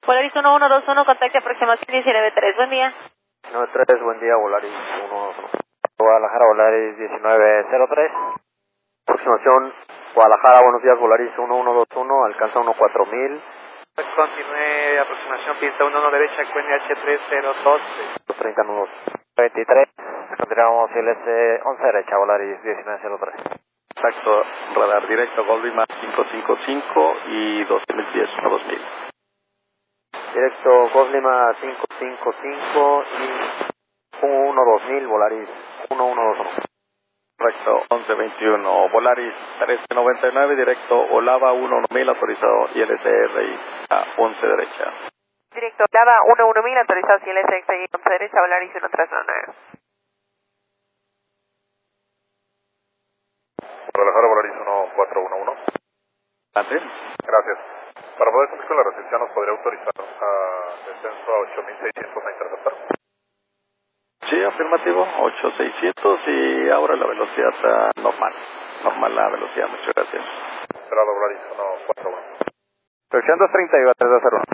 Polaris 1121, contacto aproximación 19-3, buen día. 93, buen día, Volaris 111. Guadalajara, Volaris 1903. Aproximación Guadalajara, buenos días, Volaris 1121, alcanza 14000. Continúe aproximación pista 11 derecha, QNH 3012. 30 nudos. 23, continuamos ILS 11 derecha, Volaris 1903. Exacto, radar directo, Goldwing 555 y 2010, 2000. Directo Goslima 555 y 12000, Volaris 1121. Correcto, 1121, Volaris 1399, directo Olava 11000, autorizado ILSRI a 11 derecha. Directo Lava 11000, autorizado CLSX 11 derecha, Volaris 1399. Guadalajara, Volaris 1411. ¿Antes? Gracias. Para poder cumplir con la recepción, ¿nos podría autorizar a descenso a 8600 a interceptar? Sí, afirmativo, 8600 y ahora la velocidad normal. Normal la velocidad, muchas gracias. Esperado, Volaris 141. Sección 230 y va 320.